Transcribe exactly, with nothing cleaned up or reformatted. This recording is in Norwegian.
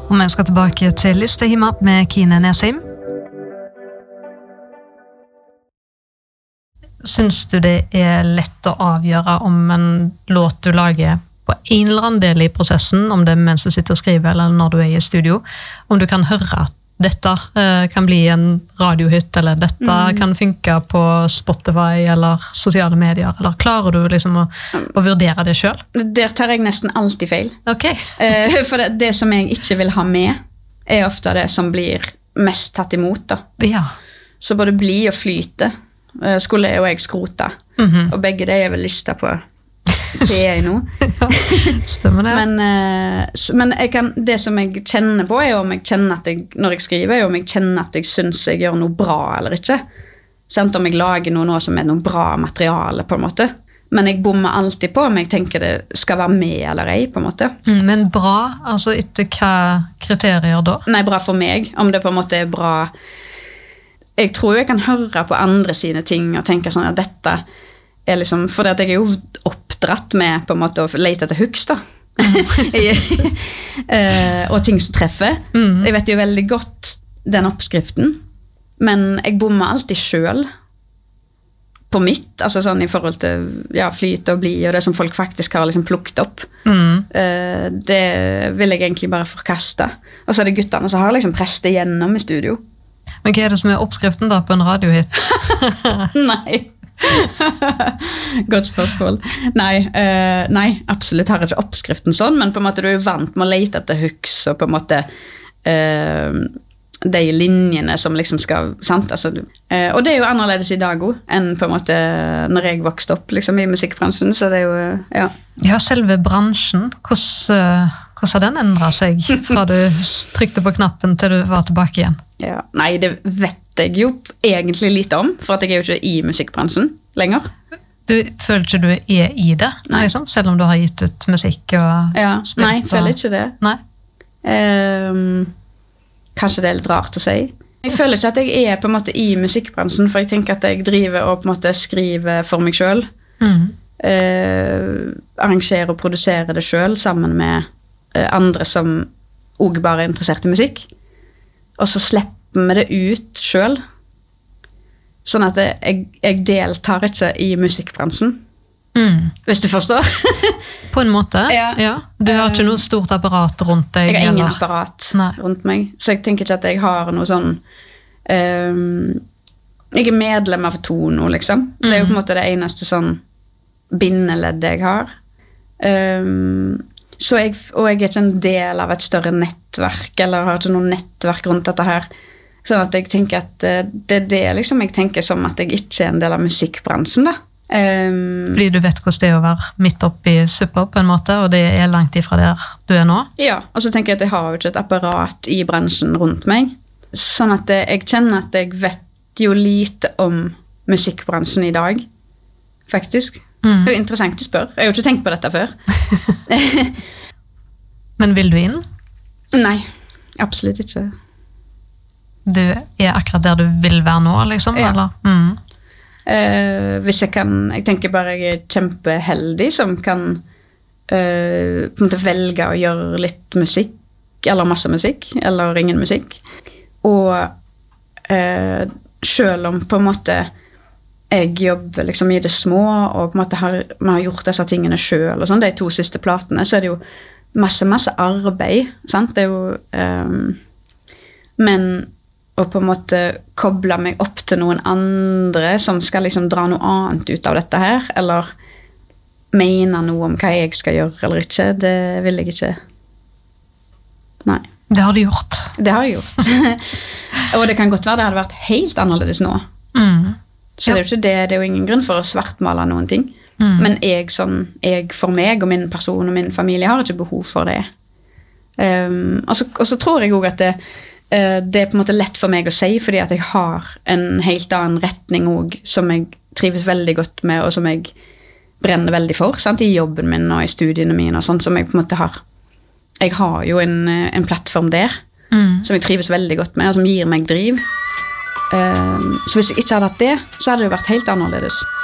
Og vi skal tilbake til Listehima med Kine Nesheim. Syns du det er lett å avgjøre om en låt du lager på en eller annen del i prosessen, om det er mens du sitter og skriver eller når du er i studio, om du kan høre at dette uh, kan bli en radiohit, eller dette mm. kan funke på Spotify eller sosiale medier, eller klarer du liksom å, å vurdere det selv? Der tar jeg nesten alltid feil. Ok. uh, for det, det som jeg ikke vil ha med, er ofte det som blir mest tatt imot. Da. Ja. Så både bli og flyte uh, skulle jeg og jeg skrote, mm-hmm. og begge det er vel lista på det er jeg nå. Ja, stemmer det. Men, uh, men jeg kan, det som jeg kjenner på er om jeg kjenner at jeg, når jeg skriver, er om jeg kjenner at jeg synes jeg gjør noe bra eller ikke. Samt om jeg lager noe, noe som er noe bra materiale på en måte. Men jeg bommer alltid på om jeg tenker det skal være med eller ei på en måte. Mm, men bra, altså etter hva kriterier da? Nei, bra for meg. Om det på en måte er bra. Jeg tror jeg kan høre på andre sine ting og tenke sånn at dette er liksom, for jeg er jo oppdratt med på en måte å lete etter hooks da. uh, og ting som treffer. Mm. Jeg vet jo veldig godt den oppskriften, men jeg bommer alltid selv på mitt, altså sånn i forhold til ja, flyt og bli, og det som folk faktisk har liksom plukket opp. Mm. Uh, det vil jeg egentlig bare forkaste. Og så er det guttene som har liksom presset igjennom i studio. Men hva er det som er oppskriften da på en radiohit? Nei. Godt spørsmål. Nei, uh, nei, absolutt har ikke oppskriften sånn, men på en måte du er jo vant med å lete etter hooks og på en måte uh, de linjene som liksom skal, sant? Altså, uh, og det er jo annerledes i dag også, enn på en måte når jeg vokste opp liksom, i musikkbransjen, så det er jo, uh, ja. Ja, selve bransjen, hvordan, uh, hvordan har den endret seg fra du trykte på knappen til du var tilbake igjen? Ja, nei, det vet jeg jo egentlig lite om, for at jeg er jo ikke i musikkbransjen lenger. Du føler ikke du er i det, liksom, selv om du har gitt ut musikk og ja, spilt? Nei, jeg føler ikke det. Nei? Um, kanskje det er litt rart å si. Jeg føler ikke at jeg er på en måte i musikkbransjen, for jeg tenker at jeg driver og på en måte skriver for meg selv. Mm. Uh, arrangerer og produserer det selv sammen med uh, andre som også bare er interessert i musikk. Og så slipper vi det ut selv. Sånn at jeg, jeg deltar ikke i musikkbransjen. Mm. Hvis du forstår. På en måte? Ja. Ja. Du har ikke noe stort apparat rundt deg? Jeg har ingen eller? apparat Nei. rundt meg. Så jeg tenker ikke at jeg har noe sånn... Um, jeg er medlem av Tono, liksom. Mm. Det er jo på en måte det eneste sånn bindeleddet jeg har. Um, så jeg, og jeg er ikke en del av et større nettverk, eller har ikke noe nettverk rundt dette her. Sånn at jeg tenker at det er det liksom jeg tenker som at jeg ikke er en del av musikkbransjen da. Um, Fordi du vet hvordan det er å være midt oppe i supper på en måte, og det er langt ifra der du er nå? Ja, og så tenker jeg at jeg har jo ikke et apparat i bransjen rundt meg. Sånn at jeg kjenner at jeg vet jo lite om musikkbransjen i dag, faktisk. Mm. Det er jo interessant å spørre. Jeg har jo ikke tenkt på dette før. Men vil du inn? Nei, absolutt ikke. Du er akkurat der du vil være nå, liksom? Ja. Eller? Mm. Uh, hvis jeg kan, jeg tenker bare jeg er kjempeheldig som kan uh, på en måte velge å gjøre litt musikk, eller masse musikk, eller ingen musikk. Og uh, selv om på en måte jeg jobber liksom i det små, og på en måte har, man har gjort disse tingene selv, og sånn, de to siste platene, så er det jo masse, masse arbeid, sant? Det er jo... Um, men og på en måte koble meg opp til noen andre som skal liksom dra noe annet ut av dette her, eller mene noe om hva jeg skal gjøre eller ikke, det vil jeg ikke. Nei. Det har du gjort. Det har jeg gjort. Og det kan godt være det hadde vært helt annerledes nå. Mm. Så det er jo ikke det, det er jo ingen grunn for å svartmale noen ting. Mm. Men jeg, sånn, jeg for meg og min person og min familie har ikke behov for det. Um, og, så, og så tror jeg også at det det er på en måte lett for meg å si, fordi at jeg har en helt annen retning også, som jeg trives veldig godt med, og som jeg brenner veldig for, sant? I jobben min og i studiene mine, og sånt som jeg på en måte har. Jeg har jo en, en plattform der, mm. som jeg trives veldig godt med, og som gir meg driv. Um, så hvis jeg ikke hadde hatt det, så hadde det jo vært helt annerledes.